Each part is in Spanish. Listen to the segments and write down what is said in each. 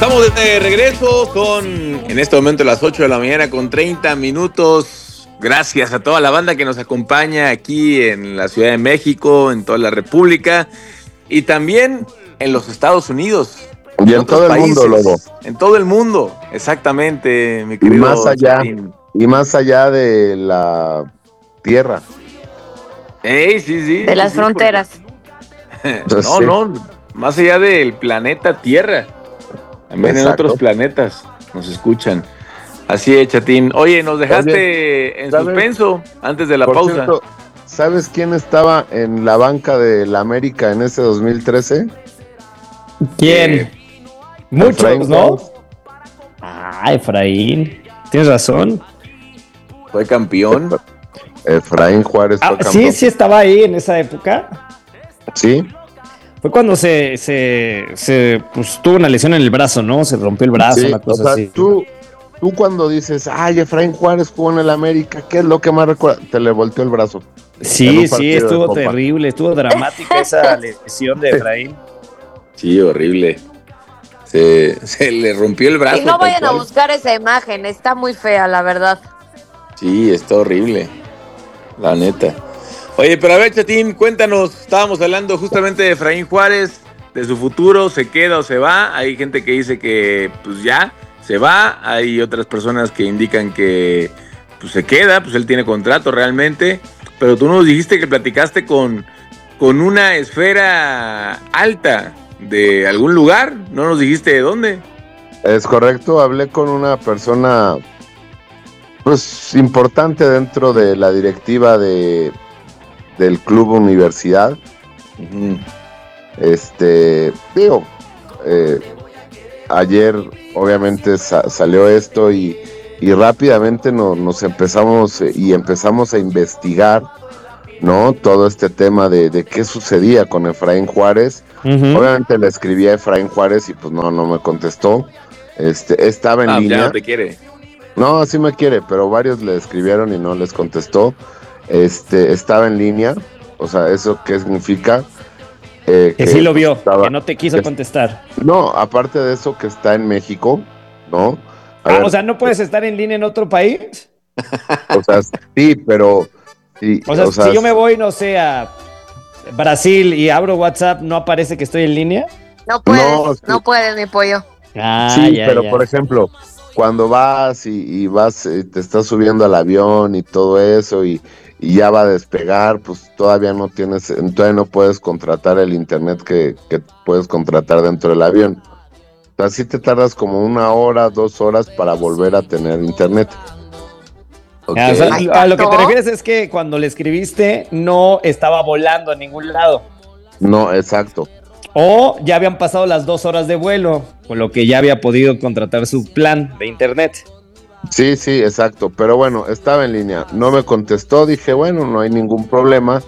Estamos de regreso, son en este momento las 8 de la mañana con 30 minutos. Gracias a toda la banda que nos acompaña aquí en la Ciudad de México, en toda la República y también en los Estados Unidos. Y en todo el mundo, Lobo. En todo el mundo, exactamente, mi querido. Y más allá de la tierra. Sí. De las fronteras. No, más allá del planeta Tierra. También en otros planetas nos escuchan. Así es, Chatín. Oye, nos dejaste en suspenso antes de la pausa. Cierto, ¿sabes quién estaba en la banca del América en ese 2013? ¿Quién? Muchos, Efraín, ¿no? Efraín. Tienes razón. Fue campeón. Efraín Juárez fue campeón. Sí estaba ahí en esa época. Sí. Fue cuando pues, tuvo una lesión en el brazo, ¿no? Se rompió el brazo, sí, una cosa así. Tú cuando dices, Efraín Juárez jugó en el América, ¿qué es lo que más recuerda? Te le volteó el brazo. Sí, estuvo terrible, estuvo dramática esa lesión de Efraín. Sí, horrible. Se le rompió el brazo. Y no vayan a buscar esa imagen, está muy fea, la verdad. Sí, está horrible, la neta. Oye, pero a ver, Chatín, cuéntanos, estábamos hablando justamente de Efraín Juárez, de su futuro, ¿se queda o se va? Hay gente que dice que pues ya se va, hay otras personas que indican que pues se queda, pues él tiene contrato realmente, pero tú nos dijiste que platicaste con una esfera alta de algún lugar, no nos dijiste de dónde. Es correcto, hablé con una persona pues importante dentro de la directiva del Club Universidad. Uh-huh. Ayer obviamente salió esto y rápidamente nos empezamos a investigar, ¿no? Todo este tema de qué sucedía con Efraín Juárez. Uh-huh. Obviamente le escribí a Efraín Juárez y pues no me contestó. Estaba en línea. Ya no te quiere. No, sí me quiere, pero varios le escribieron y no les contestó. Estaba en línea, o sea, ¿eso qué significa? Que sí lo vio, que no te quiso contestar. No, aparte de eso, que está en México, ¿no? O sea, ¿no puedes estar en línea en otro país? O sea, sí, pero... Sí, o sea, si yo me voy, no sé, a Brasil y abro WhatsApp, ¿no aparece que estoy en línea? No puedes, mi pollo. Pero por ejemplo, cuando vas y vas, te estás subiendo al avión y todo eso y ya va a despegar, pues todavía no puedes contratar el internet que puedes contratar dentro del avión. O sea, sí te tardas como 1 hora, 2 horas para volver a tener internet. Okay. O sea, a lo que te refieres es que cuando le escribiste no estaba volando a ningún lado. No, exacto. O ya habían pasado las 2 horas de vuelo, con lo que ya había podido contratar su plan de internet. Sí, exacto. Pero bueno, estaba en línea. No me contestó. Dije, bueno, no hay ningún problema.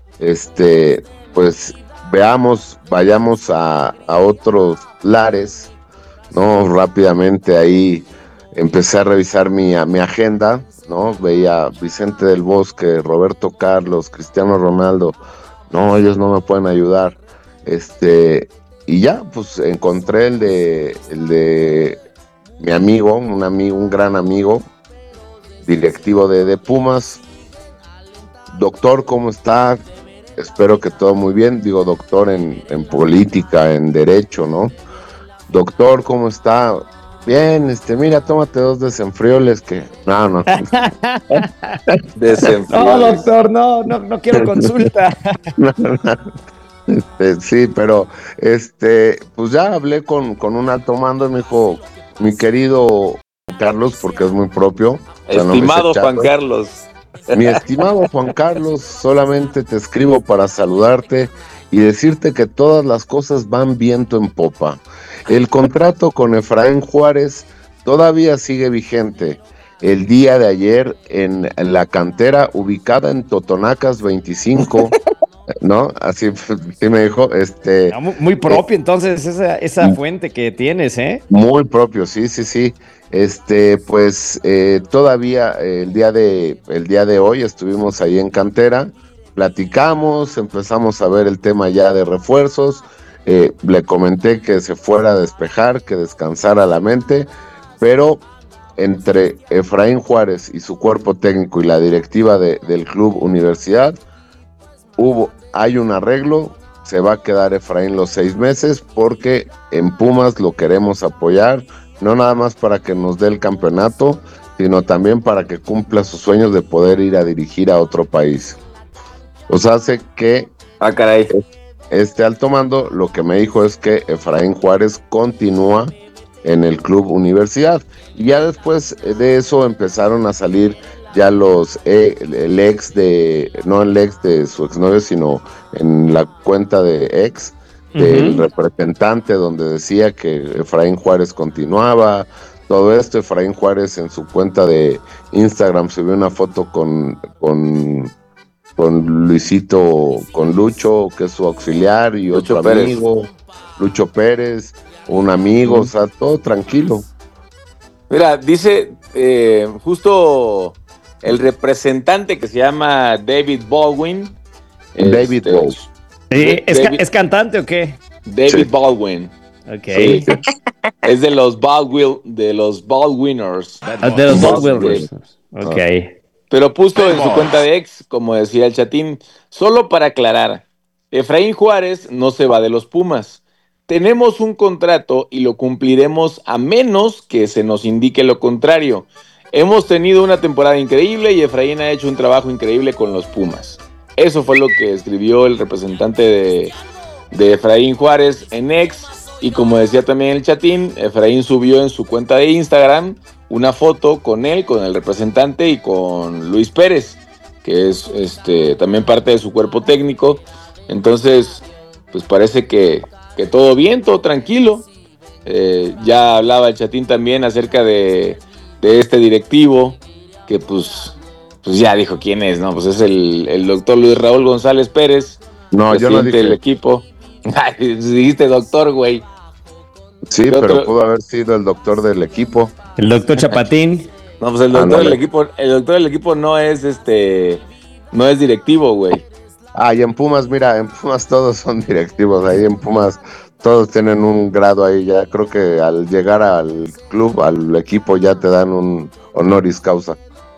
Pues vayamos a otros lares, ¿no? Rápidamente ahí empecé a revisar mi agenda, ¿no? Veía Vicente del Bosque, Roberto Carlos, Cristiano Ronaldo. No, ellos no me pueden ayudar. Y ya, pues encontré el de mi amigo, un gran amigo, directivo de Pumas. Doctor, ¿cómo está? Espero que todo muy bien. Digo, doctor en política, en derecho, ¿no? Doctor, ¿cómo está? Bien, mira, tómate 2 desenfrioles que... No. Desenfrioles. No, doctor, no quiero consulta. No. Sí, pero pues ya hablé con un alto mando y me dijo, mi querido Carlos, porque es muy propio. Estimado Juan Carlos. Mi estimado Juan Carlos, solamente te escribo para saludarte y decirte que todas las cosas van viento en popa. El contrato con Efraín Juárez todavía sigue vigente. El día de ayer en la cantera ubicada en Totonacas 25, ¿no? Así sí me dijo. Muy propio entonces esa fuente que tienes, ¿eh? Muy propio, sí. Pues todavía el día de hoy estuvimos ahí en cantera, platicamos, empezamos a ver el tema ya de refuerzos. Le comenté que se fuera a despejar, que descansara la mente, pero entre Efraín Juárez y su cuerpo técnico y la directiva del Club Universidad, hay un arreglo. Se va a quedar Efraín los 6 meses porque en Pumas lo queremos apoyar, no nada más para que nos dé el campeonato, sino también para que cumpla sus sueños de poder ir a dirigir a otro país. O sea, hace que caray. Este alto mando lo que me dijo es que Efraín Juárez continúa en el Club Universidad. Y ya después de eso empezaron a salir ya el ex de su exnovio, sino en la cuenta de ex del representante, donde decía que Efraín Juárez continuaba. Todo esto, Efraín Juárez en su cuenta de Instagram subió una foto con Luisito, con Lucho, que es su auxiliar, y Lucho otro amigo, Lucho Pérez, un amigo, o sea, todo tranquilo. Mira, dice justo el representante que se llama David Baldwin. David Baldwin. Sí, ¿es cantante o qué? David Baldwin. Ok. Sí. Es de los Baldwiners. De los Baldwiners. Ok. Pero puso en su cuenta de ex, como decía el chatín, solo para aclarar, Efraín Juárez no se va de los Pumas. Tenemos un contrato y lo cumpliremos a menos que se nos indique lo contrario. Hemos tenido una temporada increíble y Efraín ha hecho un trabajo increíble con los Pumas. Eso fue lo que escribió el representante de Efraín Juárez en ex. Y como decía también el chatín, Efraín subió en su cuenta de Instagram una foto con él, con el representante y con Luis Pérez, que es también parte de su cuerpo técnico. Entonces, pues parece que todo bien, todo tranquilo. Ya hablaba el chatín también acerca de este directivo, que pues ya dijo quién es, ¿no? Pues es el doctor Luis Raúl González Pérez, no, yo no dije del equipo. Dijiste doctor, güey. Sí, pero pudo haber sido el doctor del equipo. El doctor Chapatín. No, pues el doctor del equipo no es no es directivo, güey. Y en Pumas, mira, en Pumas todos son directivos, ahí en Pumas todos tienen un grado ahí, ya creo que al llegar al club, al equipo, ya te dan un honoris causa.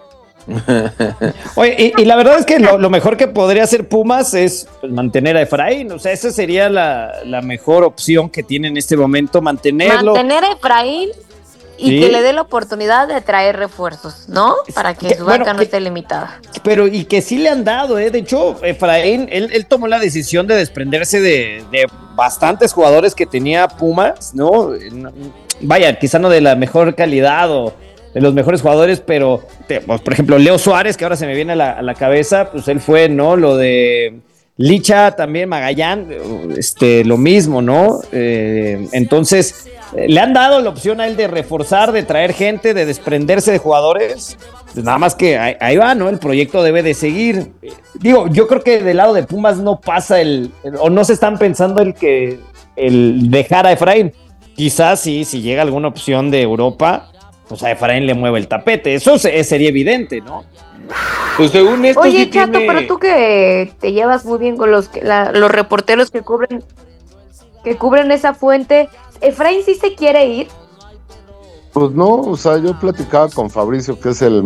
Oye, y la verdad es que lo mejor que podría hacer Pumas es mantener a Efraín. O sea, esa sería la mejor opción que tiene en este momento, mantenerlo. Mantener a Efraín y que le dé la oportunidad de traer refuerzos, ¿no? Para que su banca no esté limitada. Pero y que sí le han dado, ¿eh? De hecho, Efraín, él tomó la decisión de desprenderse de bastantes jugadores que tenía Pumas, ¿no? Vaya, quizá no de la mejor calidad o de los mejores jugadores, pero por ejemplo, Leo Suárez, que ahora se me viene a la cabeza, pues él fue, ¿no? Lo de Licha también, Magallán, lo mismo, ¿no? Entonces, le han dado la opción a él de reforzar, de traer gente, de desprenderse de jugadores. Pues nada más que ahí va, ¿no? El proyecto debe de seguir. Digo, yo creo que del lado de Pumas no pasa o no se están pensando el dejar a Efraín. Quizás sí, si llega alguna opción de Europa, pues a Efraín le mueve el tapete. Eso sería evidente, ¿no? Pues según esto. Oye, sí Chato, tiene... pero tú que te llevas muy bien con los reporteros que cubren esa fuente, ¿Efraín sí se quiere ir? Pues no, o sea, yo platicaba con Fabricio, que es el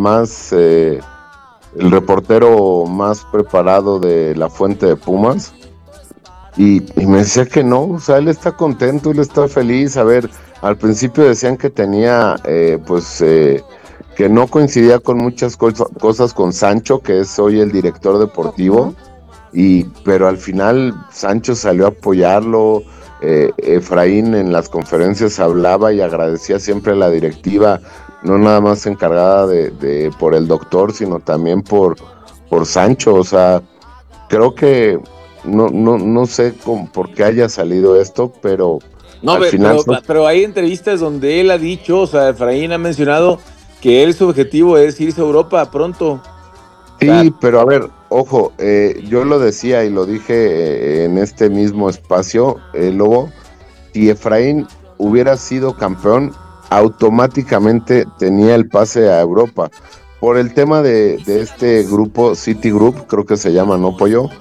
reportero más preparado de la fuente de Pumas, y me decía que no, o sea, él está contento, él está feliz. A ver, al principio decían que tenía, que no coincidía con muchas cosas con Sancho, que es hoy el director deportivo, pero al final Sancho salió a apoyarlo. Efraín en las conferencias hablaba y agradecía siempre a la directiva, no nada más encargada por el doctor, sino también por Sancho. O sea, creo que no sé por qué haya salido esto, pero al final pero hay entrevistas donde él ha dicho, o sea, Efraín ha mencionado que su objetivo es irse a Europa pronto. Sí, pero a ver, ojo, yo lo decía y lo dije en este mismo espacio, Lobo, si Efraín hubiera sido campeón, automáticamente tenía el pase a Europa. Por el tema de este grupo, City Group, creo que se llama, ¿no, Pollo?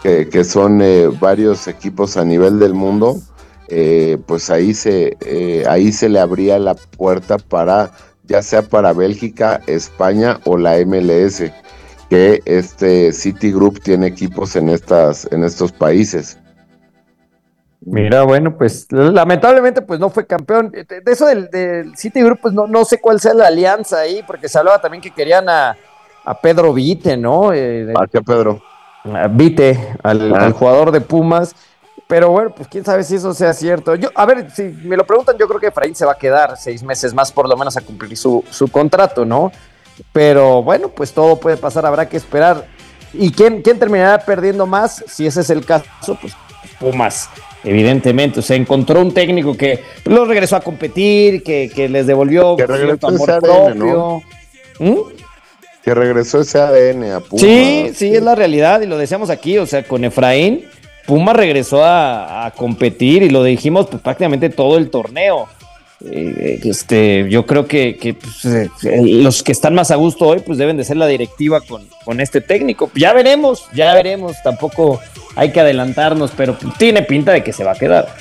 que son varios equipos a nivel del mundo, pues ahí se le abría la puerta para, ya sea para Bélgica, España o la MLS, que este Citigroup tiene equipos en estos países. Mira, bueno, pues lamentablemente pues no fue campeón. De eso del Citigroup, pues no sé cuál sea la alianza ahí, porque se hablaba también que querían a Pedro Vite, ¿no? ¿A qué, Pedro? A Vite, al jugador de Pumas. Pero bueno, pues quién sabe si eso sea cierto. Yo, a ver, si me lo preguntan, yo creo que Efraín se va a quedar 6 meses más por lo menos a cumplir su contrato, ¿no? Pero bueno, pues todo puede pasar, habrá que esperar. ¿Y quién terminará perdiendo más? Si ese es el caso, pues Pumas, evidentemente. O sea, encontró un técnico que lo regresó a competir, que les devolvió cierto amor propio. ¿no? Que regresó ese ADN a Pumas. Sí, es la realidad y lo decíamos aquí, o sea, con Efraín, Pumas regresó a competir y lo dijimos pues, prácticamente todo el torneo. Yo creo que pues, los que están más a gusto hoy pues deben de ser la directiva con este técnico. Ya veremos, tampoco hay que adelantarnos, pero pues, tiene pinta de que se va a quedar.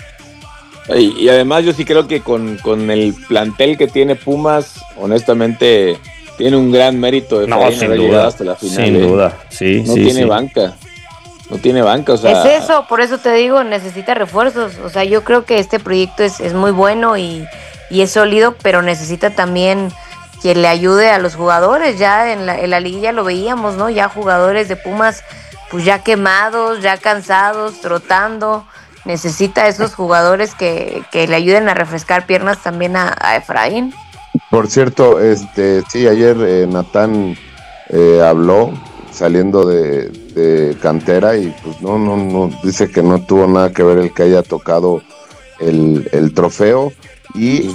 Y además yo sí creo que con el plantel que tiene Pumas, honestamente tiene un gran mérito de haber llegado hasta la final. Sin duda, sí. No tiene banca. No tiene banca, o sea. Es eso, por eso te digo, necesita refuerzos. O sea, yo creo que este proyecto es muy bueno y es sólido, pero necesita también que le ayude a los jugadores. Ya en la liguilla lo veíamos, ¿no? Ya jugadores de Pumas, pues ya quemados, ya cansados, trotando. Necesita esos jugadores que le ayuden a refrescar piernas también a Efraín. Por cierto, sí, ayer Natán habló saliendo de cantera y pues no, dice que no tuvo nada que ver el que haya tocado el trofeo y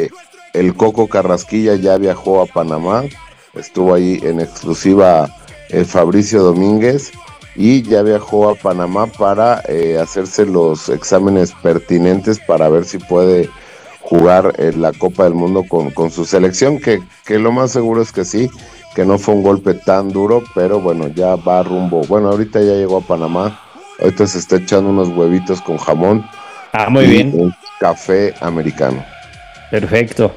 el Coco Carrasquilla ya viajó a Panamá, estuvo ahí en exclusiva Fabricio Domínguez y ya viajó a Panamá para hacerse los exámenes pertinentes para ver si puede jugar en la Copa del Mundo con su selección, que lo más seguro es que sí, que no fue un golpe tan duro, pero bueno, ya va rumbo. Bueno, ahorita ya llegó a Panamá, ahorita se está echando unos huevitos con jamón. Muy bien. Un café americano. Perfecto.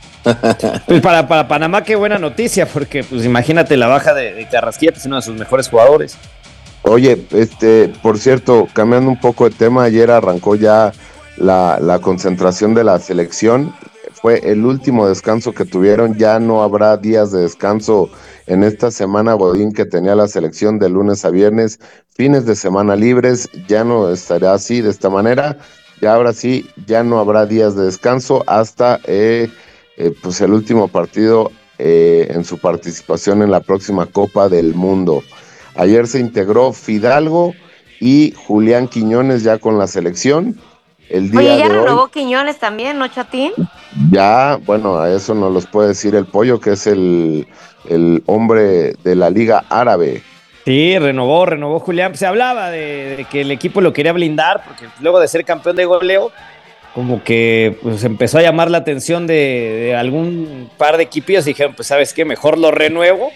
Pues para Panamá qué buena noticia, porque pues imagínate la baja de Carrasquilla, que es uno de sus mejores jugadores. Oye, por cierto, cambiando un poco de tema, ayer arrancó ya la concentración de la selección. Fue el último descanso que tuvieron, ya no habrá días de descanso en esta semana Godín que tenía la selección de lunes a viernes, fines de semana libres, ya no estará así de esta manera, ya ahora sí, ya no habrá días de descanso hasta pues el último partido en su participación en la próxima Copa del Mundo. Ayer se integró Fidalgo y Julián Quiñones ya con la selección. Oye, ya renovó Quiñones también, ¿no, Chatín? Ya, bueno, a eso nos los puede decir el Pollo, que es el hombre de la Liga Árabe. Sí, renovó Julián. Se hablaba de que el equipo lo quería blindar, porque luego de ser campeón de goleo, como que pues empezó a llamar la atención de algún par de equipillos y dijeron, pues, ¿sabes qué? Mejor lo renuevo.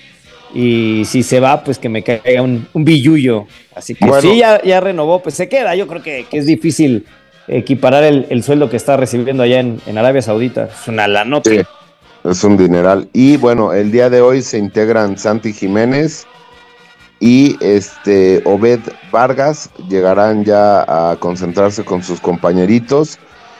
Y si se va, pues que me caiga un billullo. Así que bueno, sí, ya renovó, pues se queda. Yo creo que es difícil equiparar el sueldo que está recibiendo allá en Arabia Saudita. Es una lanota. Sí, es un dineral. Y bueno, el día de hoy se integran Santi Jiménez y Obed Vargas. Llegarán ya a concentrarse con sus compañeritos.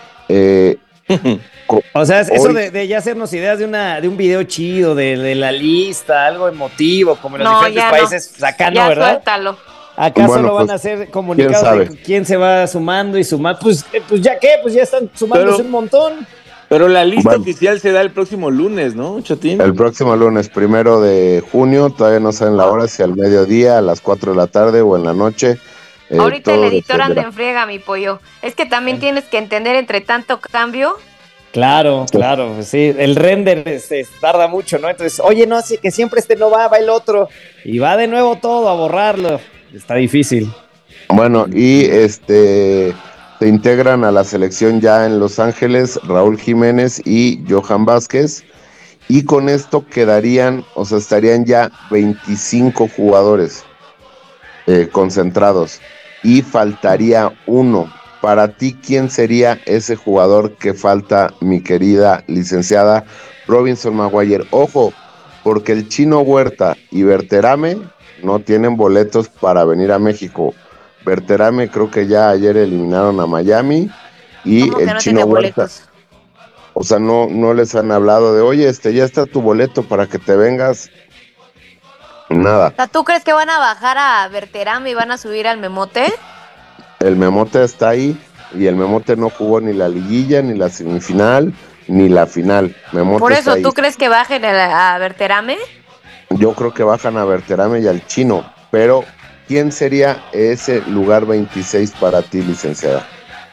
O sea, eso de ya hacernos ideas de un video chido, de la lista, algo emotivo, como en los diferentes países, acá no, ¿verdad? Suéltalo. Acá bueno, solo van a hacer comunicados de quién se va sumando y sumando. Pues ya están sumándose un montón. Pero la lista oficial se da el próximo lunes, ¿no, Chatín? El próximo lunes, 1 de junio, todavía no saben la hora, si al mediodía, a las 4 de la tarde o en la noche. Ahorita el editor anda en friega, mi pollo. Es que también tienes que entender entre tanto cambio. Claro, sí, el render tarda mucho, ¿no? Entonces, oye, no, así que siempre no va el otro, y va de nuevo todo a borrarlo. Está difícil. Bueno, y se integran a la selección ya en Los Ángeles Raúl Jiménez y Johan Vázquez, y con esto estarían ya 25 jugadores. concentrados y faltaría uno. Para ti, ¿quién sería ese jugador que falta, mi querida licenciada Robinson Maguire? Ojo, porque el Chino Huerta y Berterame no tienen boletos para venir a México. Berterame creo que ya ayer eliminaron a Miami y ¿Cómo que el no Chino tiene Huerta, boletos? o sea, no les han hablado de, oye, ya está tu boleto para que te vengas. Nada. O sea, ¿tú crees que van a bajar a Berterame y van a subir al Memote? El Memote está ahí y el Memote no jugó ni la liguilla, ni la semifinal, ni la final. Memote Por está eso, ahí. ¿tú crees que bajen a Berterame? Yo creo que bajan a Berterame y al Chino, pero ¿quién sería ese lugar 26 para ti, licenciada?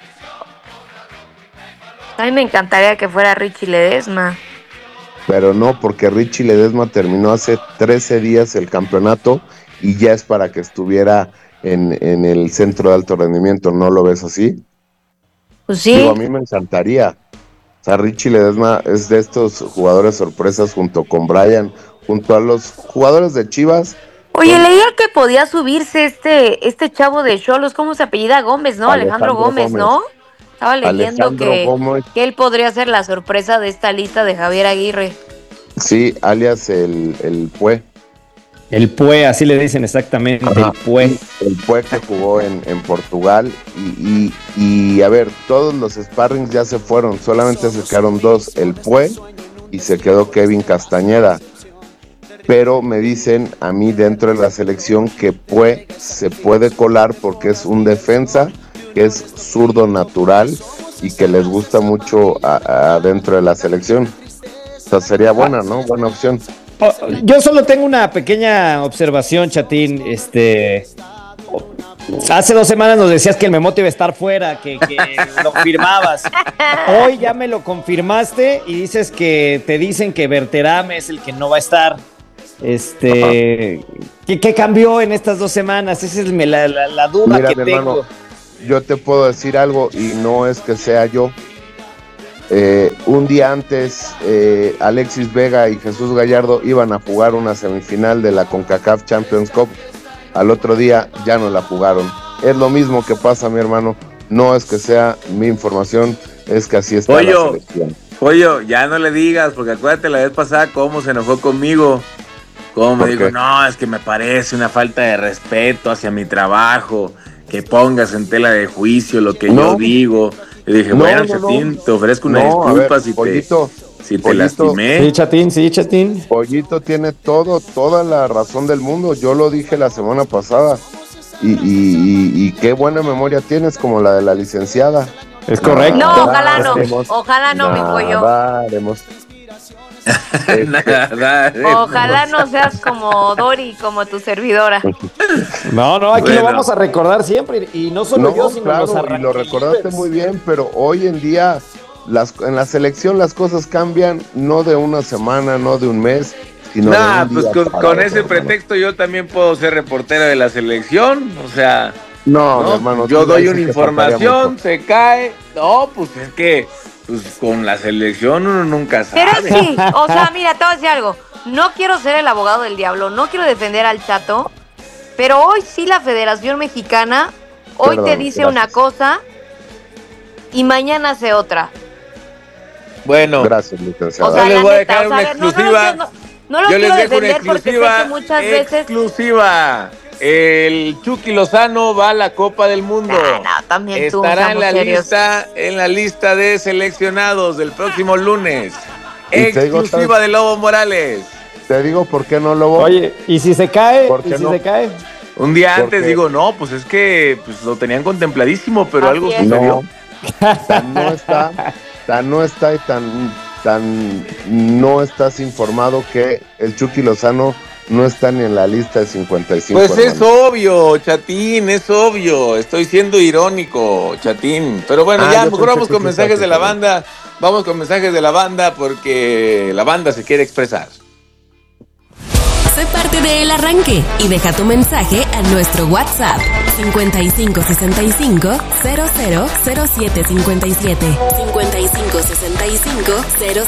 A mí me encantaría que fuera Richie Ledesma. Pero no, porque Richie Ledesma terminó hace 13 días el campeonato y ya es para que estuviera en el centro de alto rendimiento. ¿No lo ves así? Pues sí. Digo, a mí me encantaría. O sea, Richie Ledesma es de estos jugadores sorpresas junto con Brian, junto a los jugadores de Chivas. Oye, leía que podía subirse este chavo de Xolos, ¿cómo se apellida? Gómez, ¿no? Alejandro Gómez, ¿no? Estaba leyendo Alejandro Gómez. que él podría ser la sorpresa de esta lista de Javier Aguirre. Sí, alias el Pue. El Pue, así le dicen exactamente, Ajá, el Pue. El Pue que jugó en Portugal y a ver, todos los sparrings ya se fueron, solamente se quedaron dos, el Pue y se quedó Kevin Castañeda. Pero me dicen a mí dentro de la selección que Pue se puede colar porque es un defensa que es zurdo natural y que les gusta mucho dentro de la selección. O sea, sería buena, ¿no? Buena opción. Yo solo tengo una pequeña observación, Chatín. Hace 2 semanas nos decías que el Memote iba a estar fuera, que lo firmabas. Hoy ya me lo confirmaste y dices que te dicen que Berterame es el que no va a estar. ¿Qué cambió en estas 2 semanas? Esa es la duda. Mira, que tengo. Hermano, yo te puedo decir algo y no es que sea yo. Un día antes, Alexis Vega y Jesús Gallardo iban a jugar una semifinal de la CONCACAF Champions Cup. Al otro día ya no la jugaron. Es lo mismo que pasa, mi hermano. No es que sea mi información, es que así está la selección. Pollo, ya no le digas, porque acuérdate la vez pasada cómo se enojó conmigo. Cómo me dijo, no, es que me parece una falta de respeto hacia mi trabajo, que pongas en tela de juicio lo que yo digo. Le dije, bueno, Chatín, te ofrezco una disculpa si te lastimé. Sí, Chatín. Pollito tiene toda la razón del mundo. Yo lo dije la semana pasada. Y qué buena memoria tienes como la de la licenciada. Es correcto. No, ojalá no, mi pollo. Ojalá no seas como Dori, como tu servidora. No, aquí lo vamos a recordar siempre. Y no solo yo, sino claro, los arranques. Y lo recordaste muy bien, pero hoy en día en la selección las cosas cambian, no de una semana, no de un mes, sino de un pues día con ese pretexto yo también puedo ser reportero de la selección, o sea... No, mi hermano, yo doy una información, se cae, pues es que... Pues con la selección uno nunca sabe. Pero sí, o sea, mira, te voy a decir algo. No quiero ser el abogado del diablo, no quiero defender al Chato, pero hoy sí la Federación Mexicana, te dice una cosa y mañana hace otra. Bueno, gracias, licenciado. O sea, yo les voy a dejar una ver, exclusiva. No lo quiero defender porque sé que muchas veces... Exclusiva. El Chucky Lozano va a la Copa del Mundo. También estará en la lista de seleccionados del próximo lunes. Exclusiva de Lobo Morales. Te digo por qué no, Lobo. Oye, ¿y si se cae? Se cae? Un día antes digo, no, pues es que lo tenían contempladísimo, pero algo sucedió. Tan no estás informado que el Chucky Lozano no está ni en la lista de 55. Pues hermano. Es obvio, Chatín, es obvio. Estoy siendo irónico, Chatín. Pero bueno, ya mejor vamos con mensajes de la banda. Vamos con mensajes de la banda porque la banda se quiere expresar. Sé parte de El Arranque y deja tu mensaje a nuestro WhatsApp 5565 000757 5565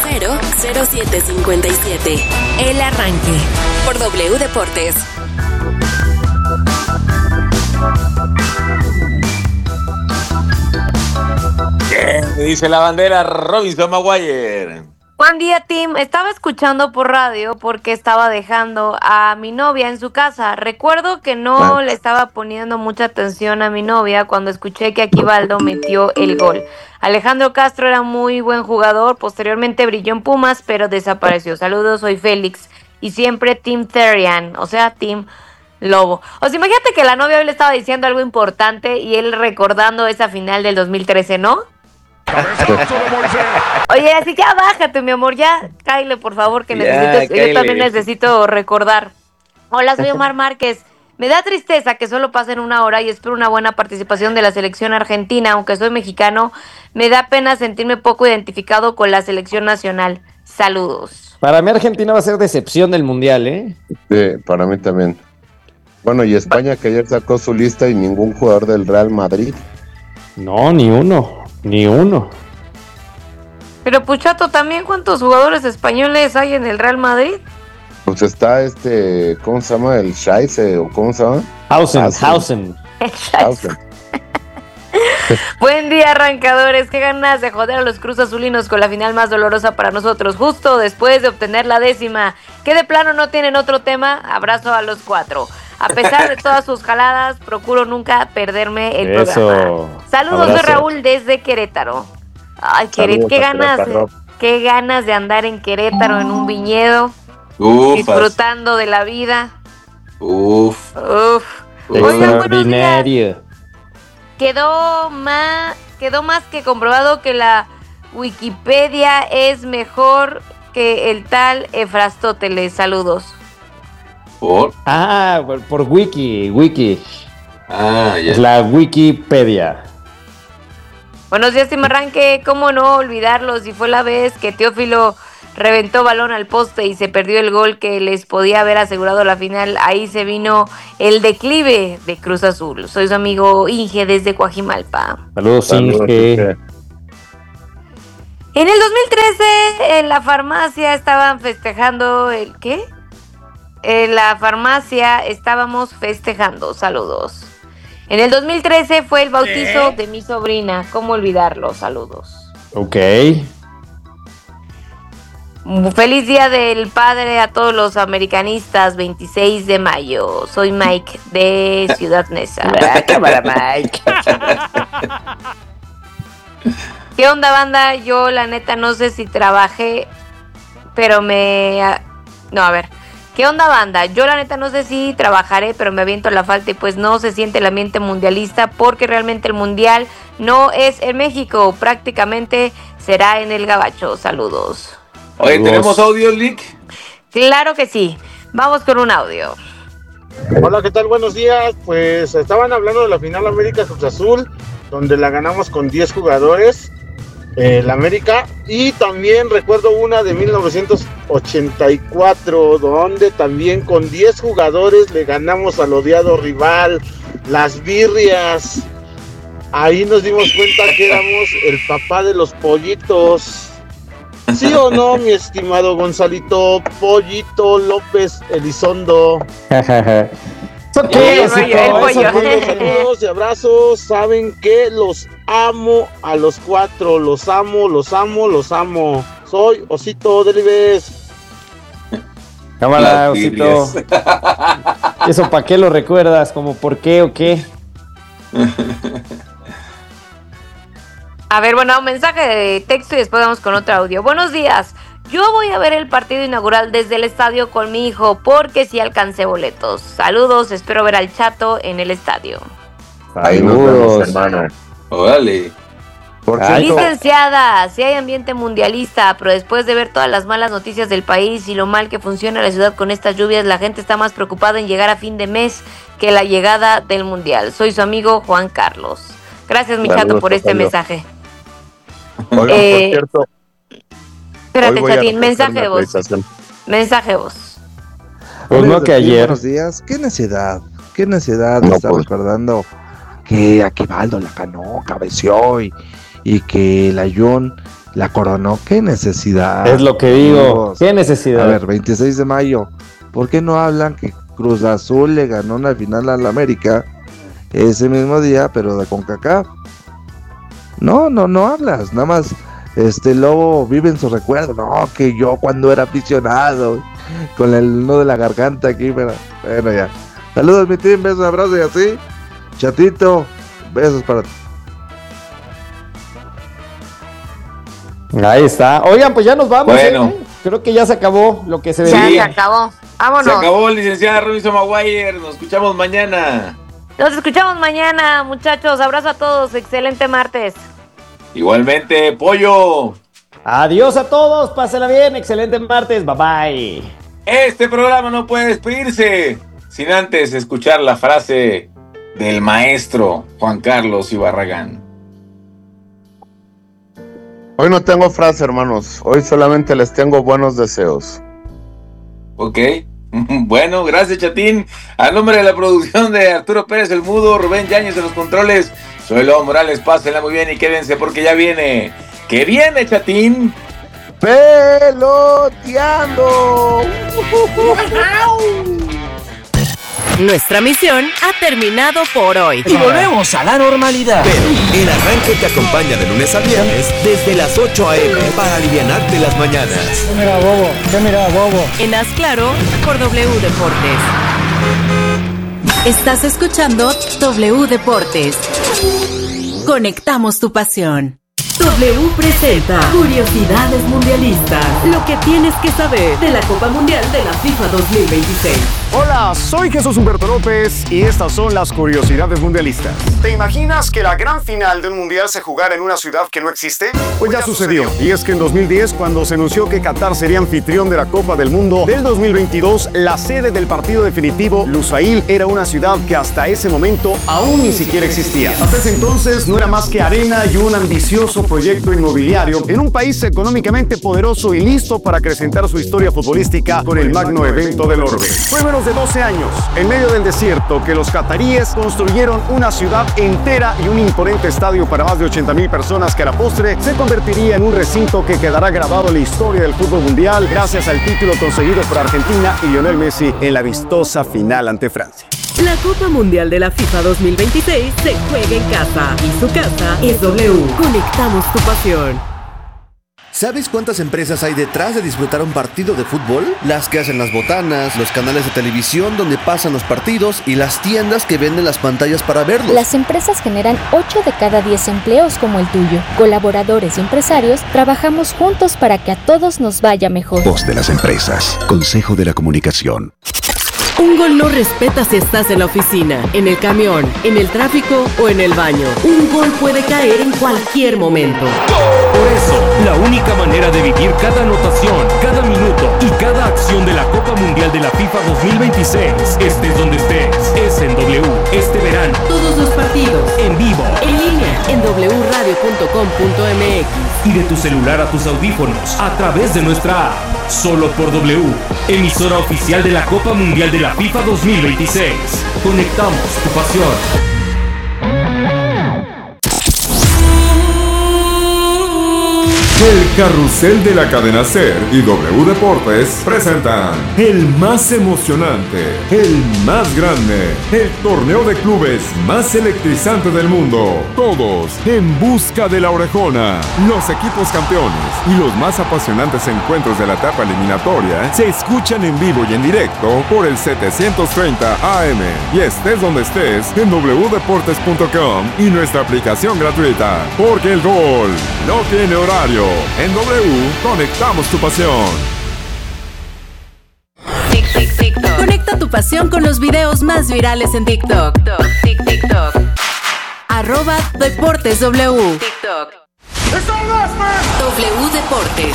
000757. El Arranque por W Deportes. Dice la bandera Robinson Maguire. Buen día, Tim. Estaba escuchando por radio porque estaba dejando a mi novia en su casa. Recuerdo que no le estaba poniendo mucha atención a mi novia cuando escuché que Aquivaldo metió el gol. Alejandro Castro era muy buen jugador, posteriormente brilló en Pumas, pero desapareció. Saludos, soy Félix. Y siempre Tim Therian, o sea, Tim Lobo. O sea, imagínate que la novia hoy le estaba diciendo algo importante y él recordando esa final del 2013, ¿no? Oye, así ya bájate, mi amor, ya cáile, por favor, que necesito, yo también necesito recordar. Hola, soy Omar Márquez. Me da tristeza que solo pasen una hora y espero una buena participación de la selección argentina, aunque soy mexicano, me da pena sentirme poco identificado con la selección nacional. Saludos. Para mí Argentina va a ser decepción del Mundial, ¿eh? Sí, para mí también. Bueno, y España que ayer sacó su lista y ningún jugador del Real Madrid. No, ni uno. Pero Puchato, también, ¿cuántos jugadores españoles hay en el Real Madrid? Pues está ¿cómo se llama? El Scheisse, ¿o cómo se llama? Hausen. Buen día, arrancadores. Qué ganas de joder a los Cruz Azulinos con la final más dolorosa para nosotros, justo después de obtener la 10ª. Que de plano no tienen otro tema. Abrazo a los 4. A pesar de todas sus jaladas, procuro nunca perderme el programa. Saludos de Raúl desde Querétaro. Ay, qué ganas de andar en Querétaro en un viñedo, disfrutando de la vida. Oigan, buenos días. Quedó más que comprobado que la Wikipedia es mejor que el tal Efrastóteles. Saludos. ¿Por? Por Wiki. Ya. Es la Wikipedia. Buenos días, Tim Arranque. ¿Cómo no olvidarlo? Si fue la vez que Teófilo reventó balón al poste y se perdió el gol que les podía haber asegurado la final, ahí se vino el declive de Cruz Azul. Soy su amigo Inge desde Coajimalpa. Saludos, Inge. En el 2013 en la farmacia estaban festejando el ¿qué? En la farmacia estábamos festejando. Saludos. En el 2013 fue el bautizo de mi sobrina. ¿Cómo olvidarlo? Saludos. Ok. Feliz Día del Padre a todos los americanistas, 26 de mayo. Soy Mike de Ciudad Neza. Cámara, Mike. ¿Qué onda, banda? Yo la neta no sé si trabajé, pero ¿qué onda, banda? Yo la neta no sé si trabajaré, pero me aviento la falta y pues no se siente el ambiente mundialista porque realmente el mundial no es en México, prácticamente será en el Gabacho. Saludos. Oye, ¿tenemos audio, Lick? Claro que sí. Vamos con un audio. Hola, ¿qué tal? Buenos días. Pues estaban hablando de la final América Cruz Azul, donde la ganamos con 10 jugadores, la América, y también recuerdo una de 1984, donde también con 10 jugadores le ganamos al odiado rival, las Birrias. Ahí nos dimos cuenta que éramos el papá de los pollitos. ¿Sí o no, mi estimado Gonzalito Pollito López Elizondo? Saludos y abrazos. Saben que los amo a los 4. Los amo. Soy Osito Delibes. Cámara, Osito. ¿Eso para qué lo recuerdas? ¿Como por qué o qué? A ver, bueno, un mensaje de texto y después vamos con otro audio. Buenos días. Yo voy a ver el partido inaugural desde el estadio con mi hijo porque sí alcancé boletos. Saludos, espero ver al Chato en el estadio. Ahí nos vemos, hermano. Órale. Licenciada, si hay ambiente mundialista, pero después de ver todas las malas noticias del país y lo mal que funciona la ciudad con estas lluvias, la gente está más preocupada en llegar a fin de mes que la llegada del mundial. Soy su amigo Juan Carlos. Gracias, mi Chato, por este mensaje. Oigan, por cierto. Espérate, Chatín, mensaje de voz. Pues no que ayer. Buenos días. ¿Qué necesidad de estar recordando que Aquivaldo la ganó, cabeció y que la Jun la coronó? ¿Qué necesidad? Es lo que digo. ¿Qué necesidad? A ver, 26 de mayo. ¿Por qué no hablan que Cruz Azul le ganó una final a la América ese mismo día, pero de CONCACAF? No hablas, nada más luego viven su recuerdo. No, que yo cuando era aficionado, con el nudo de la garganta aquí, pero bueno, ya. Saludos, mi team, besos, abrazos y así. Chatito, besos para ti. Ahí está. Oigan, pues ya nos vamos. Bueno. Creo que ya se acabó lo que se Ya venía. se acabó. Vámonos. Se acabó, licenciada Robinson Maguire. Nos escuchamos mañana. Nos escuchamos mañana, muchachos. Abrazo a todos. Excelente martes. Igualmente, Pollo. Adiós a todos. Pásenla bien. Excelente martes. Bye bye. Este programa no puede despedirse sin antes escuchar la frase del maestro Juan Carlos Ibarragán. Hoy no tengo frase, hermanos. Hoy solamente les tengo buenos deseos. Ok. Bueno, gracias, Chatín. A nombre de la producción de Arturo Pérez el Mudo, Rubén Yáñez en los controles, soy Lobo Morales. Pásenla muy bien y quédense porque ya viene. ¿Qué viene, Chatín? ¡Peloteando! Nuestra misión ha terminado por hoy. Y volvemos a la normalidad. Pero el arranque te acompaña de lunes a viernes desde las 8 a.m. para alivianarte las mañanas. ¿Qué mira, bobo? En Haz Claro por W Deportes. Estás escuchando W Deportes. Conectamos tu pasión. W presenta Curiosidades Mundialistas. Lo que tienes que saber de la Copa Mundial de la FIFA 2026. Hola, soy Jesús Humberto López y estas son las curiosidades mundialistas. ¿Te imaginas que la gran final de un mundial se jugara en una ciudad que no existe? Pues ya sucedió. Y es que en 2010, cuando se anunció que Qatar sería anfitrión de la Copa del Mundo del 2022, la sede del partido definitivo, Lusail, era una ciudad que hasta ese momento aún ni siquiera existía. Hasta ese entonces no era más que arena y un ambicioso proyecto inmobiliario en un país económicamente poderoso y listo para acrecentar su historia futbolística con el magno evento del orbe. Fue menos de 12 años, en medio del desierto, que los cataríes construyeron una ciudad entera y un imponente estadio para más de 80,000 personas que a la postre se convertiría en un recinto que quedará grabado en la historia del fútbol mundial gracias al título conseguido por Argentina y Lionel Messi en la vistosa final ante Francia. La Copa Mundial de la FIFA 2026 se juega en casa y su casa es W. Conectamos tu pasión. ¿Sabes cuántas empresas hay detrás de disfrutar un partido de fútbol? Las que hacen las botanas, los canales de televisión donde pasan los partidos y las tiendas que venden las pantallas para verlos. Las empresas generan 8 de cada 10 empleos como el tuyo. Colaboradores y empresarios trabajamos juntos para que a todos nos vaya mejor. Voz de las empresas. Consejo de la Comunicación. Un gol no respeta si estás en la oficina, en el camión, en el tráfico o en el baño. Un gol puede caer en cualquier momento. Por eso, la única manera de vivir cada anotación, cada minuto y cada acción de la Copa Mundial de la FIFA 2026, estés donde estés, es en W este verano. Todos los partidos, en vivo, en línea, en wradio.com.mx y de tu celular a tus audífonos, a través de nuestra app. Solo por W, emisora oficial de la Copa Mundial de la FIFA 2026. Conectamos tu pasión. El carrusel de la cadena SER y W Deportes presentan el más emocionante, el más grande, el torneo de clubes más electrizante del mundo. Todos en busca de la orejona. Los equipos campeones y los más apasionantes encuentros de la etapa eliminatoria se escuchan en vivo y en directo por el 730 AM. Y estés donde estés en wdeportes.com y nuestra aplicación gratuita. Porque el gol no tiene horario. En W, conectamos tu pasión. Conecta tu pasión con los videos más virales en TikTok. @DeportesW. TikTok. W Deportes.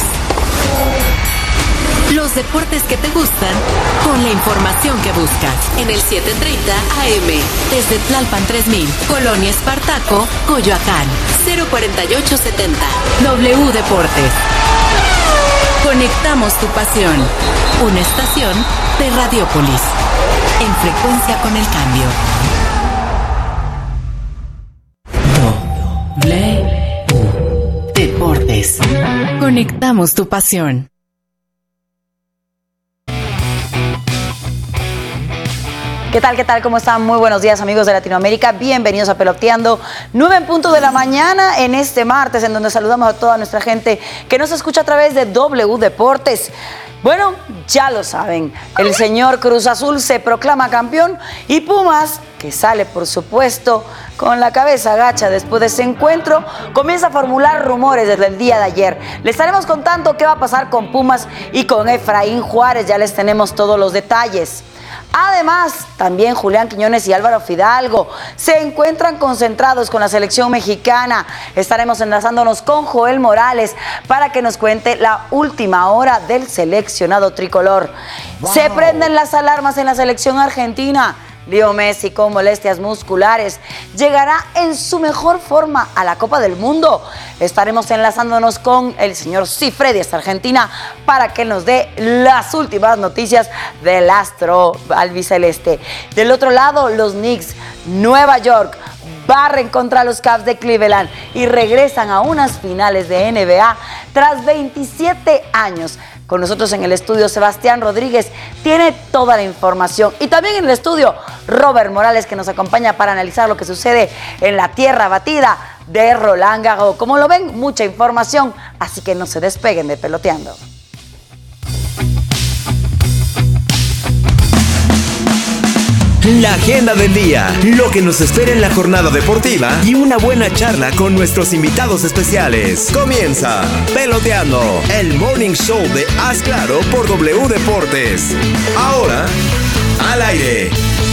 Los deportes que te gustan con la información que buscas. En el 730 AM. Desde Tlalpan 3000, Colonia Espartaco, Coyoacán. 04870. W Deportes. Conectamos tu pasión. Una estación de Radiopolis. En frecuencia con el cambio. W Deportes. Conectamos tu pasión. ¿Qué tal? ¿Cómo están? Muy buenos días, amigos de Latinoamérica. Bienvenidos a Peloteando, 9:00 a.m. en este martes, en donde saludamos a toda nuestra gente que nos escucha a través de W Deportes. Bueno, ya lo saben, el señor Cruz Azul se proclama campeón y Pumas, que sale por supuesto con la cabeza agacha después de ese encuentro, comienza a formular rumores desde el día de ayer. Les estaremos contando qué va a pasar con Pumas y con Efraín Juárez, ya les tenemos todos los detalles. Además, también Julián Quiñones y Álvaro Fidalgo se encuentran concentrados con la selección mexicana. Estaremos enlazándonos con Joel Morales para que nos cuente la última hora del seleccionado tricolor. Wow. Se prenden las alarmas en la selección argentina. Leo Messi, con molestias musculares, llegará en su mejor forma a la Copa del Mundo. Estaremos enlazándonos con el señor Cifredi hasta Argentina para que nos dé las últimas noticias del astro albiceleste. Del otro lado, los Knicks, Nueva York, barren contra los Cavs de Cleveland y regresan a unas finales de NBA tras 27 años. Con nosotros en el estudio, Sebastián Rodríguez tiene toda la información. Y también en el estudio, Robert Morales, que nos acompaña para analizar lo que sucede en la tierra batida de Roland Garros. Como lo ven, mucha información, así que no se despeguen de Peloteando. La agenda del día, lo que nos espera en la jornada deportiva y una buena charla con nuestros invitados especiales. Comienza Peloteando, el morning show de Haz Claro por W Deportes. Ahora, al aire.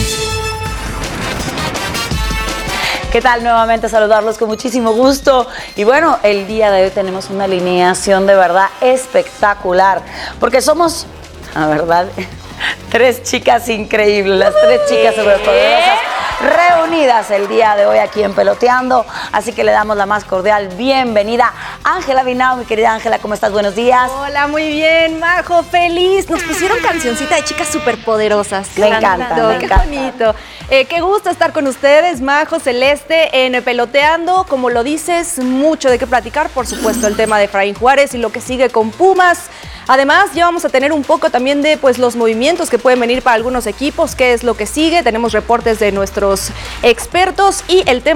¿Qué tal? Nuevamente saludarlos con muchísimo gusto. Y bueno, el día de hoy tenemos una alineación de verdad espectacular, porque somos, la verdad, tres chicas increíbles, las tres chicas superpoderosas reunidas el día de hoy aquí en Peloteando. Así que le damos la más cordial bienvenida a Ángela Binao. Mi querida Ángela, ¿cómo estás? Buenos días. Hola, muy bien, Majo, feliz. Nos pusieron cancioncita de chicas superpoderosas. Me encanta, me qué encanta. Bonito. Qué gusto estar con ustedes, Majo, Celeste, en Peloteando. Como lo dices, mucho de qué platicar. Por supuesto, el tema de Efraín Juárez y lo que sigue con Pumas. Además, ya vamos a tener un poco también de los movimientos que pueden venir para algunos equipos, qué es lo que sigue. Tenemos reportes de nuestros expertos y el tema